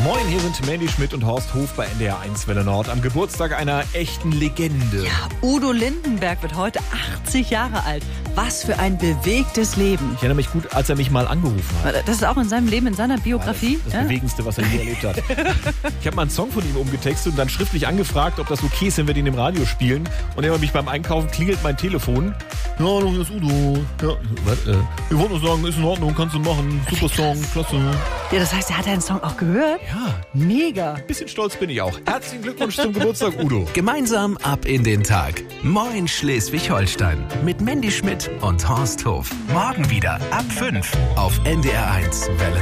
Moin, hier sind Mandy Schmidt und Horst Hof bei NDR 1 Welle Nord am Geburtstag einer echten Legende. Ja, Udo Lindenberg wird heute 80 Jahre alt. Was für ein bewegtes Leben. Ich erinnere mich gut, als er mich mal angerufen hat. Das ist auch in seinem Leben, in seiner Biografie? Das Bewegendste, was er je erlebt hat. Ich habe mal einen Song von ihm umgetextet und dann schriftlich angefragt, ob das okay ist, wenn wir den im Radio spielen. Und er mich beim Einkaufen klingelt mein Telefon. Ja, hallo, hier ist Udo. Ja, wir wollten nur sagen, ist in Ordnung, kannst du machen. Super Song, klasse. Ja, das heißt, er hat deinen Song auch gehört? Ja. Mega. Ein bisschen stolz bin ich auch. Herzlichen Glückwunsch zum Geburtstag, Udo. Gemeinsam ab in den Tag. Moin Schleswig-Holstein. Mit Mandy Schmidt und Horst Hof. Morgen wieder ab 5 auf NDR 1 Welle